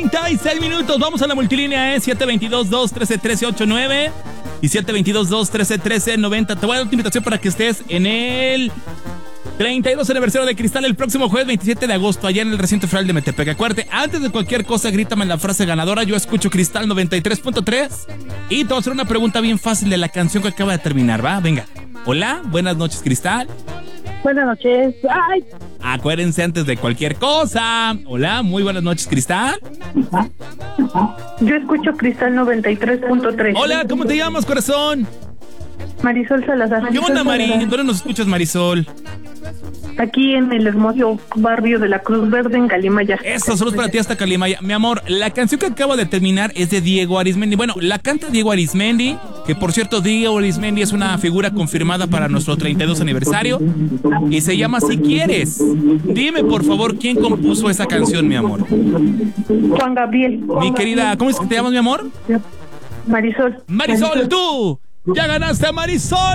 36 minutos. Vamos a la multilínea, 722-213-1389 y 722-213-1390. Te voy a dar una invitación para que estés en el 32 aniversario de Cristal el próximo jueves 27 de agosto, allá en el recinto federal de Metepec. Acuérdate, antes de cualquier cosa, grítame la frase ganadora. Yo escucho Cristal 93.3 y te voy a hacer una pregunta bien fácil de la canción que acaba de terminar, ¿va? Venga. Hola, buenas noches, Cristal. Buenas noches. Ay. Acuérdense antes de cualquier cosa. Hola, muy buenas noches, Cristal. Yo escucho Cristal 93.3. Hola, ¿cómo te llamas, corazón? Marisol Salazar. ¿Qué onda, Mari? ¿Dónde nos escuchas, Marisol? Aquí en el hermoso barrio de la Cruz Verde, en Calimaya. Eso, solo es para ti hasta Calimaya. Mi amor, la canción que acabo de terminar es de Diego Arismendi. Bueno, la canta Diego Arismendi, que por cierto, Diego Arismendi es una figura confirmada para nuestro 32 aniversario. Y se llama Si Quieres. Dime, por favor, ¿quién compuso esa canción, mi amor? Juan Gabriel. Mi querida, ¿cómo es que te llamas, mi amor? Marisol. Marisol, tú. ¡Ya ganaste, Marisol!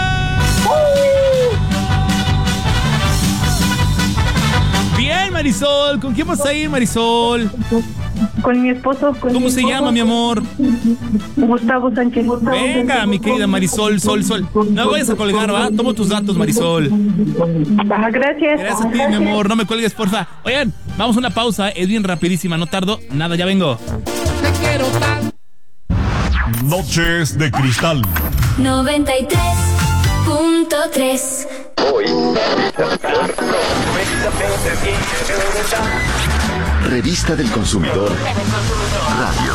Bien, Marisol. ¿Con quién vas a ir, Marisol? Con mi esposo. ¿Cómo se llama, mi amor? Gustavo Sánchez. Venga, mi querida Marisol, Sol. No vayas a colgar, ¿va? Tomo tus datos, Marisol. Gracias. Gracias a ti, mi amor. No me cuelgues, porfa. Oigan, vamos a una pausa. Es bien rapidísima, no tardo. Nada, ya vengo. Te quiero tanto. Noches de Cristal 93.3. Revista del Consumidor Radio.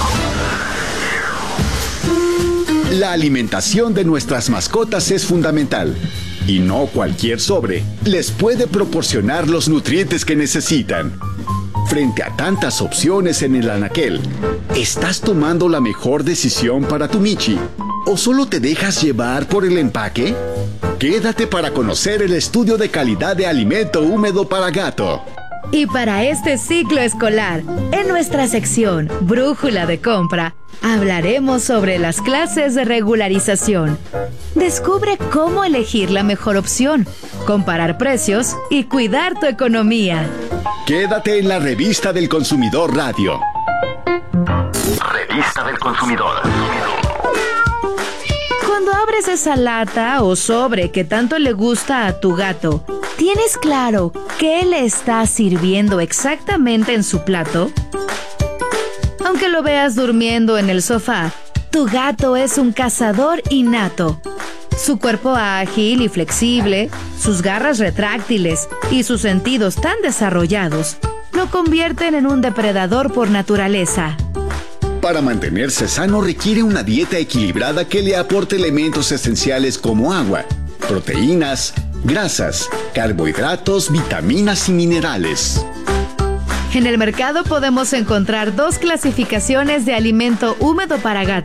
La alimentación de nuestras mascotas es fundamental y no cualquier sobre les puede proporcionar los nutrientes que necesitan. Frente a tantas opciones en el anaquel, ¿estás tomando la mejor decisión para tu Michi? ¿O solo te dejas llevar por el empaque? Quédate para conocer el estudio de calidad de alimento húmedo para gato. Y para este ciclo escolar, en nuestra sección Brújula de Compra, hablaremos sobre las clases de regularización. Descubre cómo elegir la mejor opción, comparar precios y cuidar tu economía. Quédate en la Revista del Consumidor Radio. Revista del Consumidor. Cuando abres esa lata o sobre que tanto le gusta a tu gato, ¿tienes claro qué le está sirviendo exactamente en su plato? Aunque lo veas durmiendo en el sofá, tu gato es un cazador innato. Su cuerpo ágil y flexible, sus garras retráctiles y sus sentidos tan desarrollados lo convierten en un depredador por naturaleza. Para mantenerse sano requiere una dieta equilibrada que le aporte elementos esenciales como agua, proteínas, grasas, carbohidratos, vitaminas y minerales. En el mercado podemos encontrar 2 clasificaciones de alimento húmedo para gato.